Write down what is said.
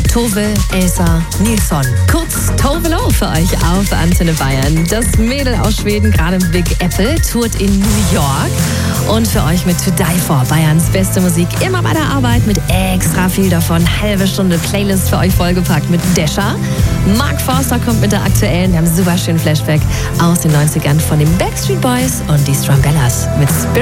Tove Elsa Nilsson. Kurz Tove Lo für euch auf Antenne Bayern. Das Mädel aus Schweden, gerade im Big Apple, tourt in New York. Und für euch mit To Die For, Bayerns beste Musik, immer bei der Arbeit mit extra viel davon. Halbe Stunde Playlist für euch vollgepackt mit Desha. Mark Forster kommt mit der aktuellen, wir haben einen super schönen Flashback aus den 90ern von den Backstreet Boys und die Strumbellas mit Spirit.